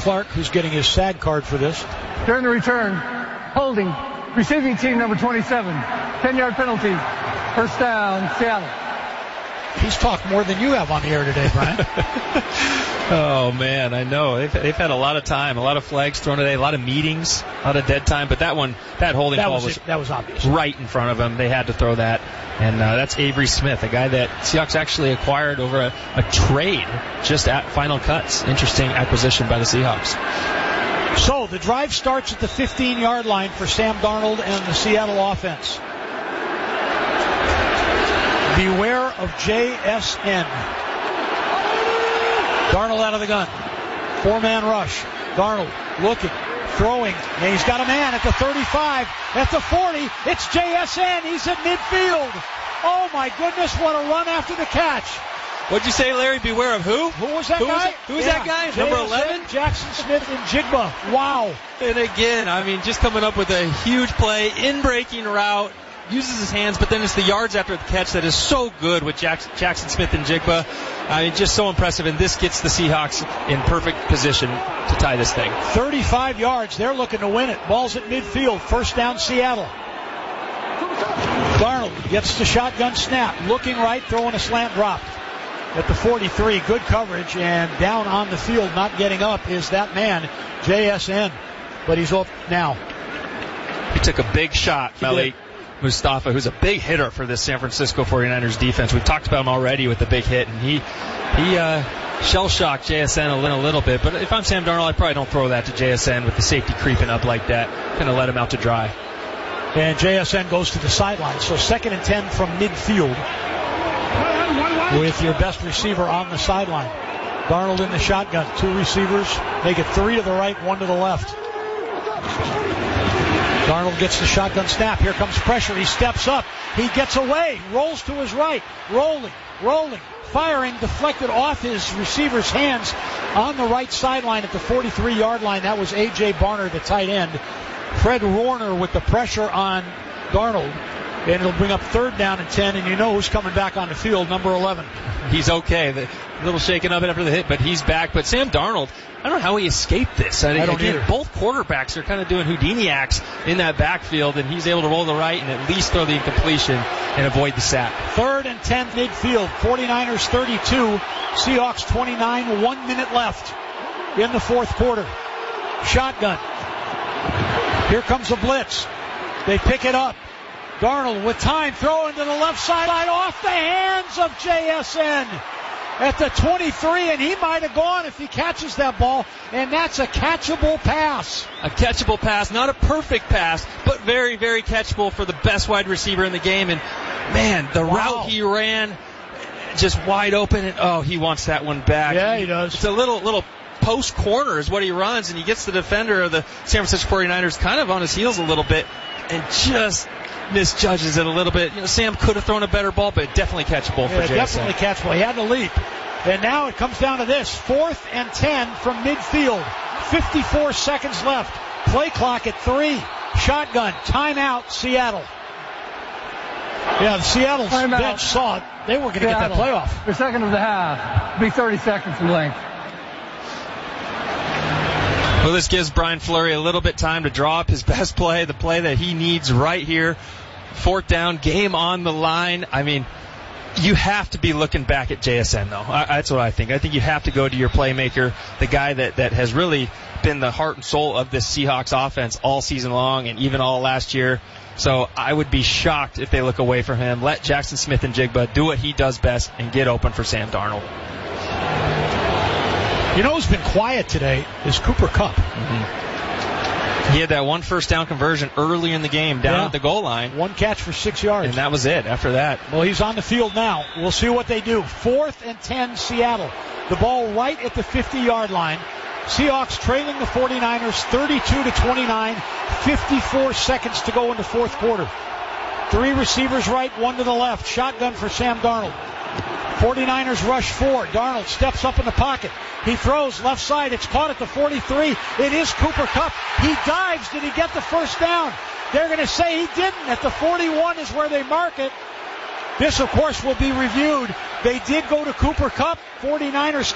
Clark, who's getting his SAG card for this. During the return, holding, receiving team number 27, 10-yard penalty, first down, Seattle. He's talked more than you have on the air today, Brian. Oh, man, I know. They've had a lot of time, a lot of flags thrown today, a lot of meetings, a lot of dead time. But that holding call was obvious. Right in front of him. They had to throw that. And that's Avery Smith, a guy that Seahawks actually acquired over a trade just at Final Cuts. Interesting acquisition by the Seahawks. So the drive starts at the 15-yard line for Sam Darnold and the Seattle offense. Beware of JSN. Darnold out of the gun. 4-man rush. Darnold looking, throwing, and he's got a man at the 35, at the 40. It's JSN. He's at midfield. Oh, my goodness, what a run after the catch. What'd you say, Larry? Beware of who? Who was that guy? Who was that guy? Number 11? Jackson Smith and Jigba. Wow. And again, just coming up with a huge play, in-breaking route. Uses his hands, but then it's the yards after the catch that is so good with Jackson Smith and Jigba. Just so impressive, and this gets the Seahawks in perfect position to tie this thing. 35 yards. They're looking to win it. Ball's at midfield. First down, Seattle. Darnold gets the shotgun snap. Looking right, throwing a slant drop. At the 43, good coverage, and down on the field, not getting up, is that man, JSN. But he's up now. He took a big shot, Malik Mustafa, who's a big hitter for this San Francisco 49ers defense. We've talked about him already with the big hit, and he shell-shocked JSN a little bit. But if I'm Sam Darnold, I probably don't throw that to JSN with the safety creeping up like that. Going to let him out to dry. And JSN goes to the sideline. So 2nd and 10 from midfield with your best receiver on the sideline. Darnold in the shotgun. 2 receivers. Make it 3 to the right, 1 to the left. Darnold gets the shotgun snap. Here comes pressure. He steps up. He gets away. Rolls to his right. Rolling. Firing. Deflected off his receiver's hands on the right sideline at the 43-yard line. That was A.J. Barner, the tight end. Fred Warner with the pressure on Darnold. And it'll bring up 3rd down and 10. And you know who's coming back on the field, number 11. He's okay. A little shaken up after the hit, but he's back. But Sam Darnold, I don't know how he escaped this. I don't either. Both quarterbacks are kind of doing Houdini acts in that backfield, and he's able to roll the right and at least throw the incompletion and avoid the sack. 3rd and 10 midfield. 49ers 32, Seahawks 29. 1 minute left in the 4th quarter. Shotgun. Here comes a blitz. They pick it up. Darnold with time, throwing to the left sideline off the hands of JSN at the 23, and he might have gone if he catches that ball, and that's a catchable pass. A catchable pass, not a perfect pass, but very, very catchable for the best wide receiver in the game. And, man, the route he ran, just wide open, and, he wants that one back. Yeah, he does. It's a little post corner is what he runs, and he gets the defender of the San Francisco 49ers kind of on his heels a little bit, and just misjudges it a little bit. Sam could have thrown a better ball, but definitely catchable for JSN. Definitely catchable. He had to leap. And now it comes down to this. 4th and 10 from midfield. 54 seconds left. Play clock at 3. Shotgun. Timeout, Seattle. Yeah, the Seattle bench saw it. They were going to get that playoff. The second of the half. Be 30 seconds in length. Well, this gives Brian Fleury a little bit time to draw up his best play, the play that he needs right here. 4th down, game on the line. You have to be looking back at JSN, though. That's what I think. I think you have to go to your playmaker, the guy that has really been the heart and soul of this Seahawks offense all season long and even all last year. So I would be shocked if they look away from him. Let Jackson Smith and Jigba do what he does best and get open for Sam Darnold. You know who's been quiet today is Cooper Kupp. Mm-hmm. He had that 1 first down conversion early in the game down at the goal line. 1 catch for 6 yards. And that was it after that. Well, he's on the field now. We'll see what they do. 4th and 10, Seattle. The ball right at the 50-yard line. Seahawks trailing the 49ers 32-29. 54 seconds to go in the 4th quarter. 3 receivers right, 1 to the left. Shotgun for Sam Darnold. 49ers rush 4. Darnold steps up in the pocket. He throws left side. It's caught at the 43. It is Cooper Kupp. He dives. Did he get the first down? They're going to say he didn't. At the 41 is where they mark it. This, of course, will be reviewed. They did go to Cooper Kupp. 49ers